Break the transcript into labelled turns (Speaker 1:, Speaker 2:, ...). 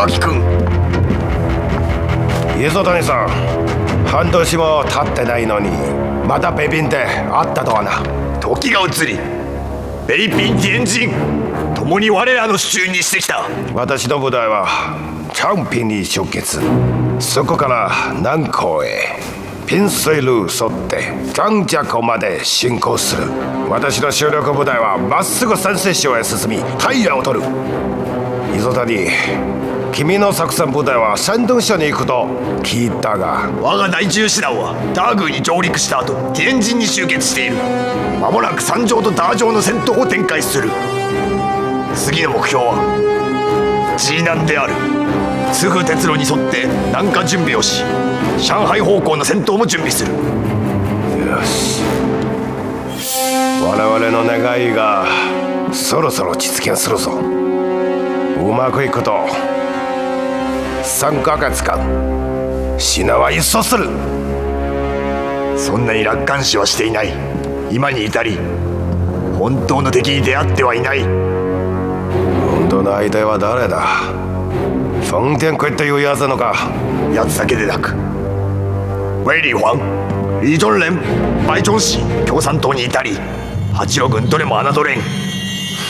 Speaker 1: 垣君。
Speaker 2: 磯谷さん、半年も経ってないのにまた北京で会ったとはな。
Speaker 1: 時が移り、北平天神共に我らの手中にしてきた。
Speaker 2: 私の部隊はチャンピンに出血、そこから南港へピン水路沿って張家口まで進行する。私の主力部隊はまっすぐ山西省へ進み平安を取る。磯谷、君の作戦部隊は山東省に行くと聞いたが。
Speaker 1: 我が第10師団はダーグーに上陸した後天神に集結している。間もなく三条とダージョーの戦闘を展開する。次の目標は济南である。津具鉄路に沿って南下準備をし、上海方向の戦闘も準備する。
Speaker 2: よし、我々の願いがそろそろ実現するぞ。うまくいくと3ヶ月間シナは一掃する。
Speaker 1: そんなに楽観視はしていない。今に至り本当の敵に出会ってはいない。
Speaker 2: 本当の相手は誰だ？冯天贵というやつなのか？
Speaker 1: 奴だけでなく、ウェイリー・ファン、李正蓮、白忠禧、共産党に至り八路軍どれも侮れん。